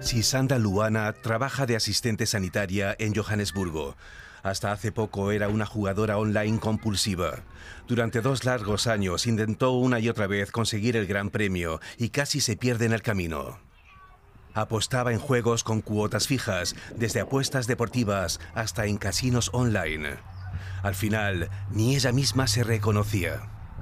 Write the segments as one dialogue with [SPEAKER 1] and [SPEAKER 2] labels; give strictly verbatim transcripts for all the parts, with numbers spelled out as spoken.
[SPEAKER 1] Sisanda Luana trabaja de asistente sanitaria en Johannesburgo. Hasta hace poco era una jugadora online compulsiva. Durante dos largos años intentó una y otra vez conseguir el gran premio y casi se pierde en el camino. Apostaba en juegos con cuotas fijas, desde apuestas deportivas hasta en casinos online. Al final, ni ella misma se reconocía.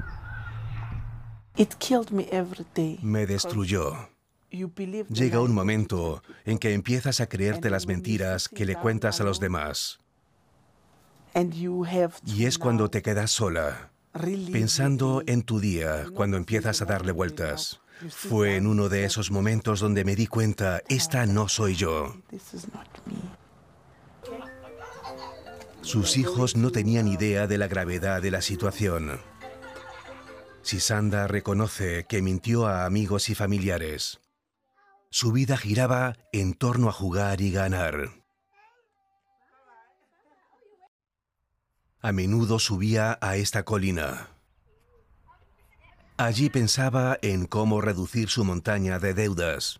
[SPEAKER 2] It killed me every day.
[SPEAKER 1] Me destruyó.
[SPEAKER 2] You believe the
[SPEAKER 1] Llega un
[SPEAKER 2] lies.
[SPEAKER 1] momento en que empiezas a creerte las mentiras que le cuentas a los demás.
[SPEAKER 2] And you have to
[SPEAKER 1] Y es
[SPEAKER 2] now
[SPEAKER 1] cuando te quedas sola,
[SPEAKER 2] relive
[SPEAKER 1] pensando
[SPEAKER 2] the day.
[SPEAKER 1] en tu día, cuando empiezas a darle vueltas. Fue en uno de esos momentos donde me di cuenta, esta no soy yo.
[SPEAKER 2] This is not me.
[SPEAKER 1] Sus hijos no tenían idea de la gravedad de la situación. Sisanda reconoce que mintió a amigos y familiares. Su vida giraba en torno a jugar y ganar. A menudo subía a esta colina. Allí pensaba en cómo reducir su montaña de deudas.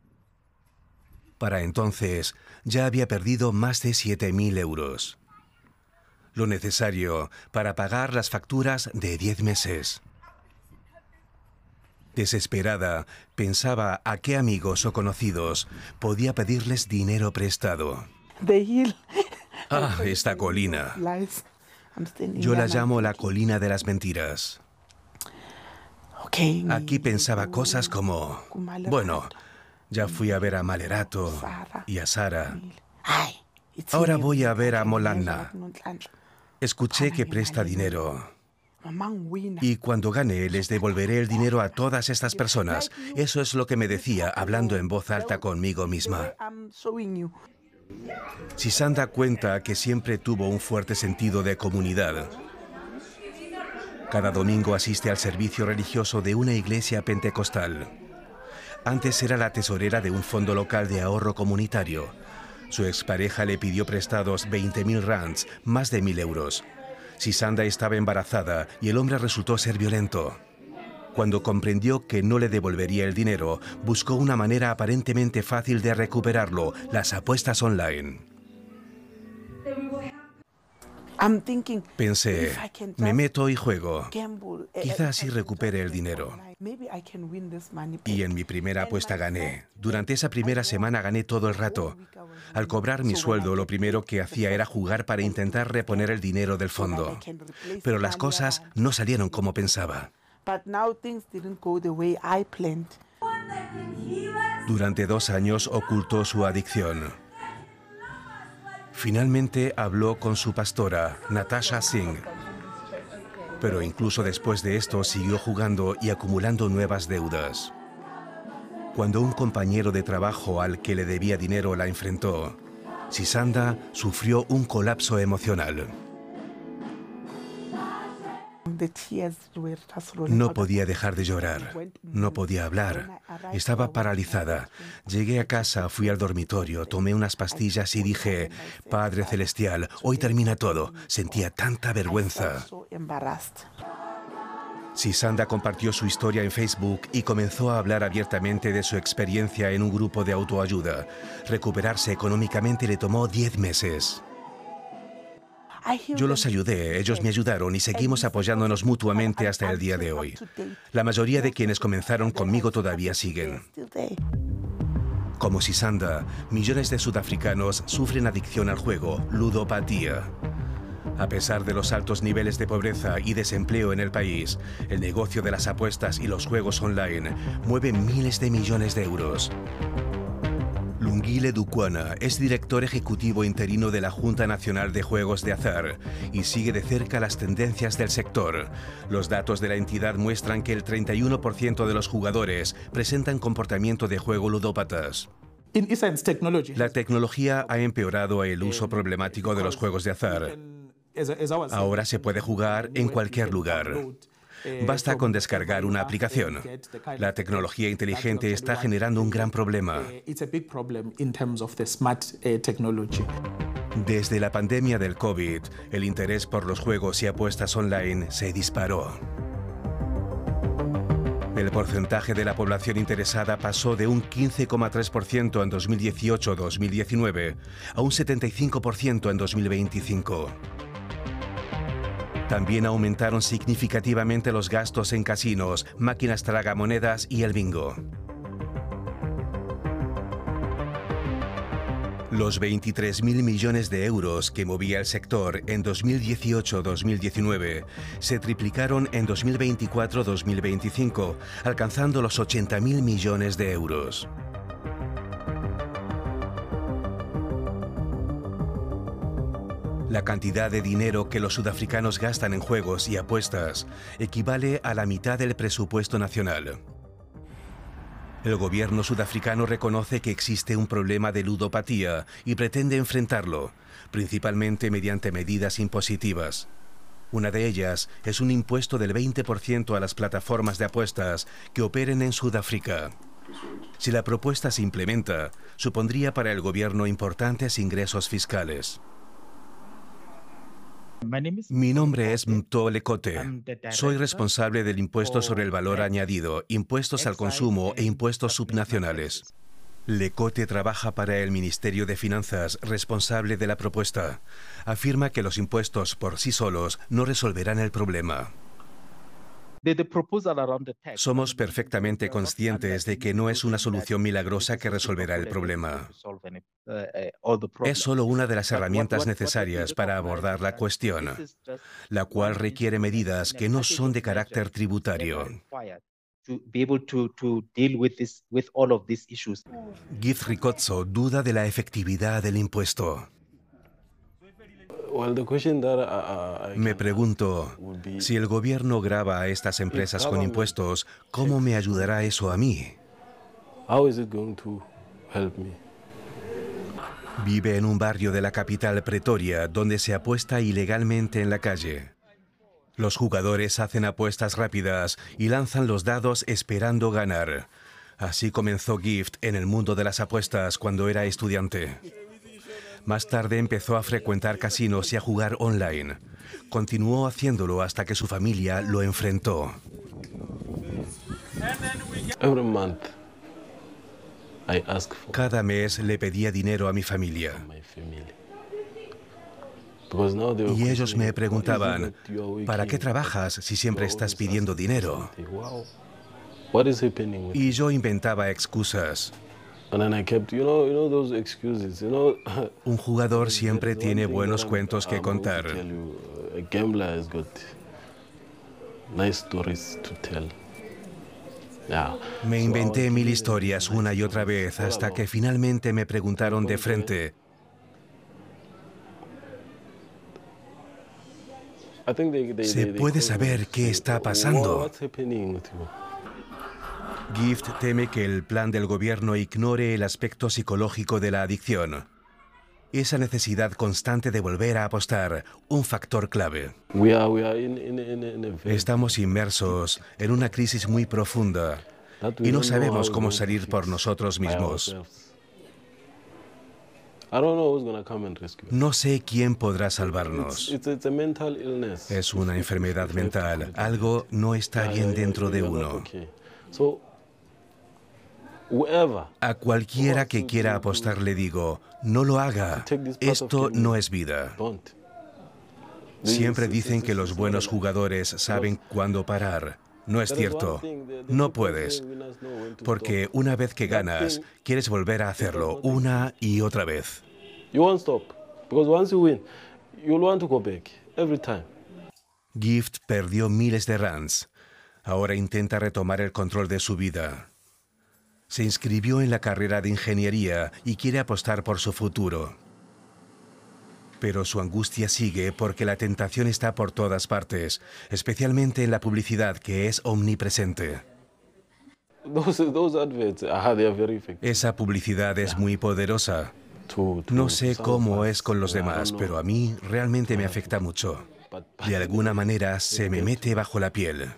[SPEAKER 1] Para entonces ya había perdido más de siete mil euros. Lo necesario para pagar las facturas de diez meses. Desesperada, pensaba a qué amigos o conocidos podía pedirles dinero prestado.
[SPEAKER 2] The hill.
[SPEAKER 1] Ah, esta colina.
[SPEAKER 2] Lies. I'm standing
[SPEAKER 1] Yo la
[SPEAKER 2] here and I'm
[SPEAKER 1] llamo la
[SPEAKER 2] thinking,
[SPEAKER 1] colina de las mentiras.
[SPEAKER 2] okay,
[SPEAKER 1] Aquí pensaba cosas como, bueno, ya fui a ver a Malerato y a Sara.
[SPEAKER 2] Ay, it's
[SPEAKER 1] Ahora
[SPEAKER 2] here.
[SPEAKER 1] voy a ver a
[SPEAKER 2] Okay,
[SPEAKER 1] Molanna.
[SPEAKER 2] Nonhlanhla.
[SPEAKER 1] Escuché que presta dinero.
[SPEAKER 2] Mama ngiwina.
[SPEAKER 1] Y cuando gane les devolveré el dinero a todas estas personas. Eso es lo que me decía, hablando en voz alta conmigo misma.
[SPEAKER 2] I'm showing you.
[SPEAKER 1] Sisanda cuenta que siempre tuvo un fuerte sentido de comunidad. Cada domingo asiste al servicio religioso de una iglesia pentecostal. Antes era la tesorera de un fondo local de ahorro comunitario. Su expareja le pidió prestados veinte mil rands, más de mil euros. Sisanda estaba embarazada y el hombre resultó ser violento. Cuando comprendió que no le devolvería el dinero, buscó una manera aparentemente fácil de recuperarlo, las apuestas online.
[SPEAKER 2] I'm thinking,
[SPEAKER 1] Pensé,
[SPEAKER 2] if I can
[SPEAKER 1] me
[SPEAKER 2] just
[SPEAKER 1] meto y juego.
[SPEAKER 2] gamble, eh,
[SPEAKER 1] Quizá
[SPEAKER 2] if
[SPEAKER 1] así
[SPEAKER 2] I can
[SPEAKER 1] recupere
[SPEAKER 2] just
[SPEAKER 1] el
[SPEAKER 2] bet
[SPEAKER 1] dinero.
[SPEAKER 2] online, maybe I can win this money
[SPEAKER 1] Y
[SPEAKER 2] back.
[SPEAKER 1] en mi primera apuesta gané. Durante esa primera semana gané todo el rato. Al cobrar mi sueldo, lo primero que hacía era jugar para intentar reponer el dinero del fondo. Pero las cosas no salieron como pensaba.
[SPEAKER 2] But now things didn't go the way I planned.
[SPEAKER 1] Durante dos años ocultó su adicción. Finalmente habló con su pastora, Natasha Singh. Pero incluso después de esto siguió jugando y acumulando nuevas deudas. Cuando un compañero de trabajo al que le debía dinero la enfrentó, Sisanda sufrió un colapso emocional.
[SPEAKER 2] The tears were just rolling
[SPEAKER 1] No
[SPEAKER 2] out.
[SPEAKER 1] podía dejar de llorar, no podía hablar, estaba paralizada. Llegué a casa, fui al dormitorio, tomé unas pastillas y dije, Padre Celestial, hoy termina todo. Sentía tanta vergüenza.
[SPEAKER 2] So embarrassed.
[SPEAKER 1] Sisanda compartió su historia en Facebook y comenzó a hablar abiertamente de su experiencia en un grupo de autoayuda. Recuperarse económicamente le tomó diez meses.
[SPEAKER 2] I hear
[SPEAKER 1] Yo los
[SPEAKER 2] them
[SPEAKER 1] ayudé, ellos me ayudaron y seguimos apoyándonos mutuamente hasta el día de hoy. La mayoría de quienes comenzaron conmigo todavía siguen.
[SPEAKER 2] still there.
[SPEAKER 1] Como Sisanda, millones de sudafricanos sufren adicción al juego, ludopatía. A pesar de los altos niveles de pobreza y desempleo en el país, el negocio de las apuestas y los juegos online mueve miles de millones de euros. Lungile Dukwana es director ejecutivo interino de la Junta Nacional de Juegos de Azar y sigue de cerca las tendencias del sector. Los datos de la entidad muestran que el treinta y uno por ciento de los jugadores presentan comportamiento de juego ludópatas.
[SPEAKER 3] In essence, technology.
[SPEAKER 1] La tecnología ha empeorado el uso problemático de los juegos de azar.
[SPEAKER 3] As, as I was saying,
[SPEAKER 1] Ahora se puede jugar en cualquier lugar. Basta con descargar una aplicación. La tecnología inteligente está generando un gran problema.
[SPEAKER 3] It's a big problem in terms of the smart uh, technology.
[SPEAKER 1] Desde la pandemia del COVID, el interés por los juegos y apuestas online se disparó. El porcentaje de la población interesada pasó de un quince coma tres por ciento en dos mil dieciocho dos mil diecinueve a un setenta y cinco por ciento en dos mil veinticinco. También aumentaron significativamente los gastos en casinos, máquinas tragamonedas y el bingo. Los veintitrés mil millones de euros que movía el sector en dos mil dieciocho dos mil diecinueve se triplicaron en dos mil veinticuatro dos mil veinticinco, alcanzando los ochenta mil millones de euros. La cantidad de dinero que los sudafricanos gastan en juegos y apuestas equivale a la mitad del presupuesto nacional. El gobierno sudafricano reconoce que existe un problema de ludopatía y pretende enfrentarlo, principalmente mediante medidas impositivas. Una de ellas es un impuesto del veinte por ciento a las plataformas de apuestas que operen en Sudáfrica. Si la propuesta se implementa, supondría para el gobierno importantes ingresos fiscales. Mi nombre es Mto Lekote. Soy responsable del impuesto sobre el valor añadido, impuestos al consumo e impuestos subnacionales. Lekote trabaja para el Ministerio de Finanzas, responsable de la propuesta. Afirma que los impuestos por sí solos no resolverán el problema. Somos perfectamente conscientes de que no es una solución milagrosa que resolverá el problema. Es solo una de las herramientas necesarias para abordar la cuestión, la cual requiere medidas que no son de carácter tributario. Gift Ricozzo duda de la efectividad del impuesto. Me pregunto, si el gobierno grava a estas empresas con impuestos, ¿cómo me ayudará eso a mí? Vive en un barrio de la capital, Pretoria, donde se apuesta ilegalmente en la calle. Los jugadores hacen apuestas rápidas y lanzan los dados esperando ganar. Así comenzó Gift en el mundo de las apuestas cuando era estudiante. Más tarde empezó a frecuentar casinos y a jugar online. Continuó haciéndolo hasta que su familia lo enfrentó. Cada mes le pedía dinero a mi familia. Y ellos me preguntaban, ¿para qué trabajas si siempre estás pidiendo dinero? Y yo inventaba excusas. Un jugador siempre tiene buenos cuentos que contar. Me inventé mil historias una y otra vez hasta que finalmente me preguntaron de frente. ¿Se puede saber qué está pasando? Gift teme que el plan del gobierno ignore el aspecto psicológico de la adicción. Esa necesidad constante de volver a apostar, un factor clave. Estamos inmersos en una crisis muy profunda y no sabemos cómo salir por nosotros mismos. No sé quién podrá salvarnos. Es una enfermedad mental. Algo no está bien dentro de uno. A cualquiera que quiera apostar le digo, no lo haga. Esto no es vida. Siempre dicen que los buenos jugadores saben cuándo parar. No es cierto. No puedes. Porque una vez que ganas, quieres volver a hacerlo una y otra vez. Gift perdió miles de rands. Ahora intenta retomar el control de su vida. Se inscribió en la carrera de ingeniería y quiere apostar por su futuro. Pero su angustia sigue porque la tentación está por todas partes, especialmente en la publicidad que es omnipresente. Esa publicidad es muy poderosa. No sé cómo es con los demás, pero a mí realmente me afecta mucho. De alguna manera se me mete bajo la piel.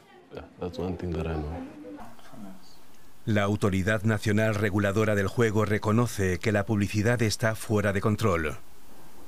[SPEAKER 1] La Autoridad Nacional Reguladora del Juego reconoce que la publicidad está fuera de control.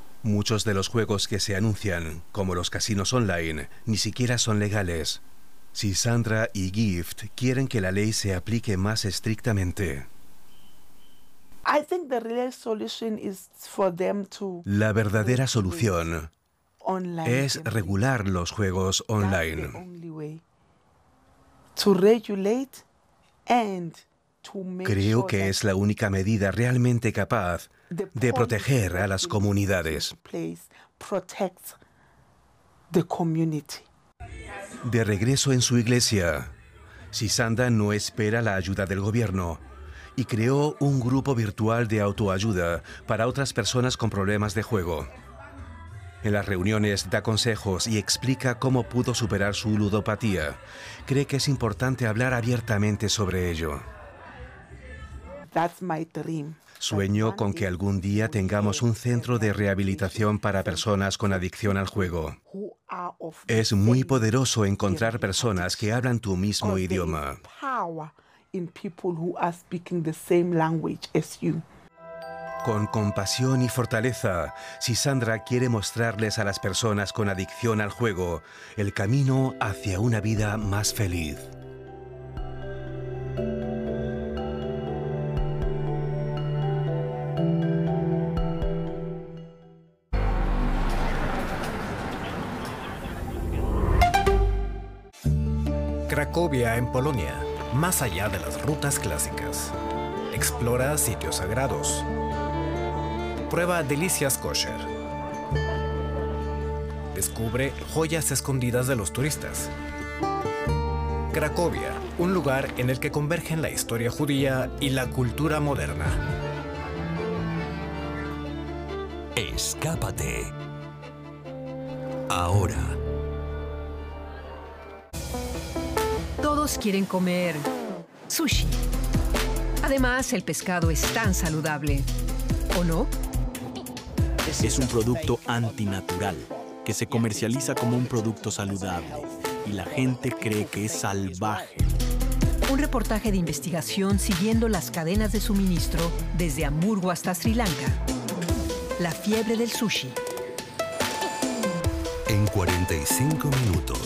[SPEAKER 1] Muchos de los juegos que se anuncian, como los casinos online, ni siquiera son legales. Si Sandra y Gift quieren que la ley se aplique más estrictamente,
[SPEAKER 2] I think the real solution is for them to
[SPEAKER 1] la verdadera solución
[SPEAKER 2] online
[SPEAKER 1] es
[SPEAKER 2] gambling.
[SPEAKER 1] regular los juegos
[SPEAKER 2] That's the
[SPEAKER 1] online.
[SPEAKER 2] only way to regulate and to make
[SPEAKER 1] Creo
[SPEAKER 2] sure
[SPEAKER 1] que
[SPEAKER 2] that
[SPEAKER 1] es la única medida realmente capaz
[SPEAKER 2] the
[SPEAKER 1] de
[SPEAKER 2] policy
[SPEAKER 1] proteger a las
[SPEAKER 2] that will be
[SPEAKER 1] comunidades.
[SPEAKER 2] in place protects the community.
[SPEAKER 1] De regreso en su iglesia, Sisanda no espera la ayuda del gobierno y creó un grupo virtual de autoayuda para otras personas con problemas de juego. En las reuniones da consejos y explica cómo pudo superar su ludopatía. Cree que es importante hablar abiertamente sobre ello.
[SPEAKER 2] That's my dream.
[SPEAKER 1] Sueño con que algún día tengamos un centro de rehabilitación para personas con adicción al juego.
[SPEAKER 2] Who are of
[SPEAKER 1] Es muy
[SPEAKER 2] same
[SPEAKER 1] poderoso encontrar
[SPEAKER 2] area
[SPEAKER 1] personas que hablan tu mismo
[SPEAKER 2] because there
[SPEAKER 1] idioma.
[SPEAKER 2] is power in people who are speaking the same language as you.
[SPEAKER 1] Con compasión y fortaleza, Sisandra quiere mostrarles a las personas con adicción al juego el camino hacia una vida más feliz.
[SPEAKER 4] Cracovia, en Polonia, más allá de las rutas clásicas. Explora sitios sagrados. Prueba delicias kosher. Descubre joyas escondidas de los turistas. Cracovia, un lugar en el que convergen la historia judía y la cultura moderna.
[SPEAKER 5] Escápate. Ahora.
[SPEAKER 6] Todos quieren comer sushi. Además, el pescado es tan saludable. ¿O no?
[SPEAKER 7] Es un producto antinatural que se comercializa como un producto saludable y la gente cree que es salvaje.
[SPEAKER 6] Un reportaje de investigación siguiendo las cadenas de suministro desde Hamburgo hasta Sri Lanka. La fiebre del sushi.
[SPEAKER 5] En cuarenta y cinco minutos.